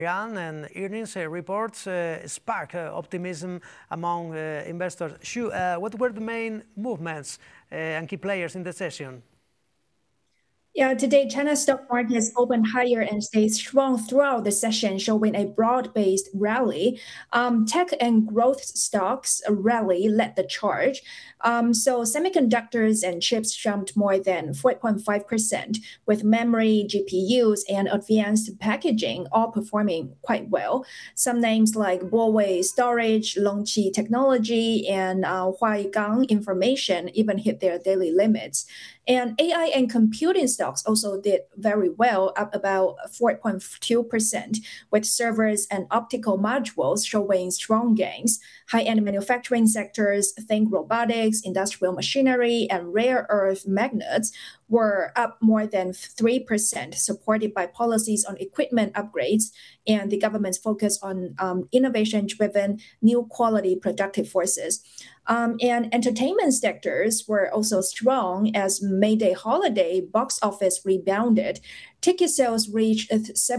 And earnings reports spark optimism among investors. Xu, what were the main movements and key players in the session? Yeah, today China's stock markets opened higher and stayed strong throughout the session, showing a broad-based rally. Tech and growth stocks rally led the charge. So semiconductors and chips jumped more than 4.5%, with memory, GPUs, and advanced packaging all performing quite well. Some names like Huawei Storage, Longqi Technology, and Huaigang Information even hit their daily limits. And AI and computing stocks also did very well, up about 4.2%, with servers and optical modules showing strong gains. High-end manufacturing sectors, think robotics, industrial machinery, and rare earth magnets, were up more than 3%, supported by policies on equipment upgrades and the government's focus on innovation-driven, new quality productive forces. And entertainment sectors were also strong as May Day holiday box office rebounded. Ticket sales reached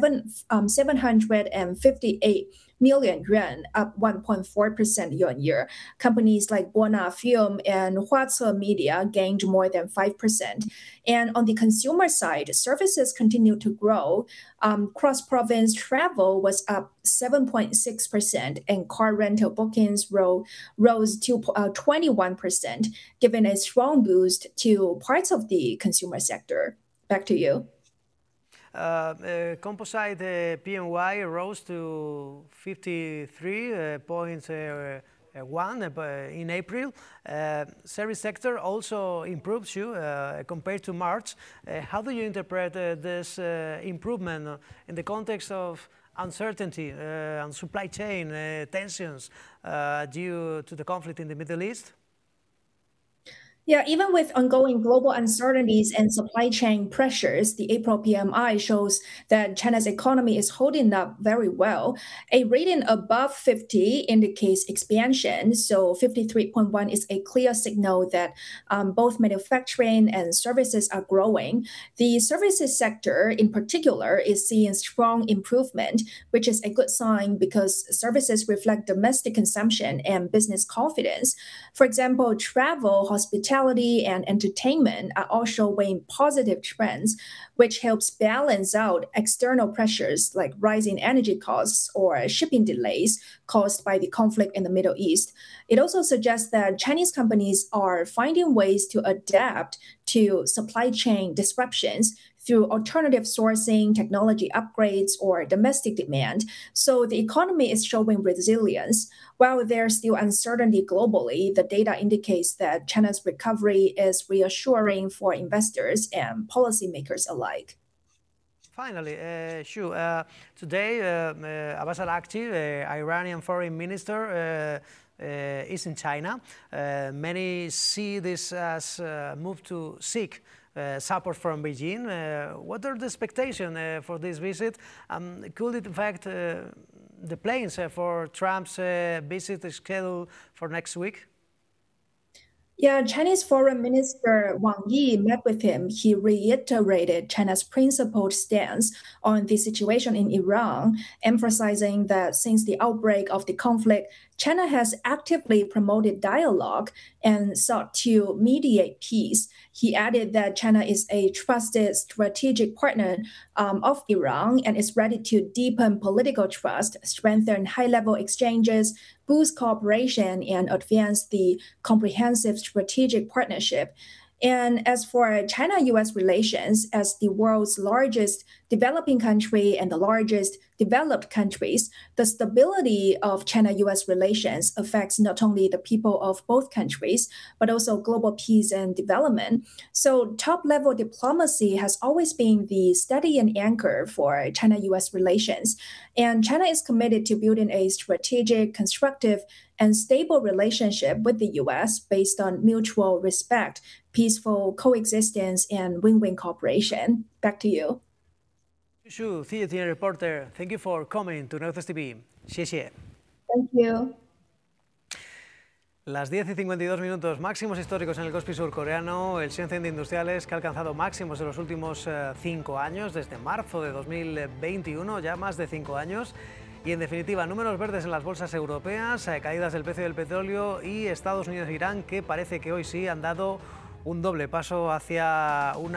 758 million yuan, up 1.4% year-on-year. Companies like Buona Film and Huace Media gained more than 5%. And on the consumer side, services continued to grow. Cross-province travel was up 7.6%, and car rental bookings rose to 21%, giving a strong boost to parts of the consumer sector. Back to you. Composite PMI rose to 53.1 in April. Service sector also improved compared to March. How do you interpret this improvement in the context of uncertainty and supply chain tensions due to the conflict in the Middle East? Yeah, even with ongoing global uncertainties and supply chain pressures, the April PMI shows that China's economy is holding up very well. A rating above 50 indicates expansion, so 53.1 is a clear signal that both manufacturing and services are growing. The services sector, in particular, is seeing strong improvement, which is a good sign because services reflect domestic consumption and business confidence. For example, travel, hospitality, and entertainment are all showing positive trends, which helps balance out external pressures like rising energy costs or shipping delays caused by the conflict in the Middle East. It also suggests that Chinese companies are finding ways to adapt to supply chain disruptions through alternative sourcing, technology upgrades, or domestic demand. So the economy is showing resilience. While there's still uncertainty globally, the data indicates that China's recovery is reassuring for investors and policymakers alike. Finally, Xu, today Abbas Araghchi, Iranian foreign minister, is in China. Many see this as a move to seek support from Beijing. What are the expectations for this visit? Could it affect the plans for Trump's visit scheduled for next week? Yeah, Chinese Foreign Minister Wang Yi met with him. He reiterated China's principled stance on the situation in Iran, emphasizing that since the outbreak of the conflict, China has actively promoted dialogue and sought to mediate peace. He added that China is a trusted strategic partner of Iran and is ready to deepen political trust, strengthen high-level exchanges, boost cooperation, and advance the comprehensive strategic partnership. And as for China-US relations, as the world's largest developing country and the largest developed countries, the stability of China-US relations affects not only the people of both countries, but also global peace and development. So top-level diplomacy has always been the steadying anchor for China-US relations. And China is committed to building a strategic, constructive, and stable relationship with the US based on mutual respect, peaceful coexistence, and win-win cooperation. Back to you. Xu, theater reporter, thank you for coming to Noticias TV. 谢谢. Thank you. Las 10 y 52 minutos, máximos históricos en el Kospi surcoreano, el Shenzhen de Industriales que ha alcanzado máximos en los últimos 5 años, desde marzo de 2021, ya más de 5 años. Y en definitiva, números verdes en las bolsas europeas, caídas del precio del petróleo y Estados Unidos e Irán, que parece que hoy sí han dado un doble paso hacia una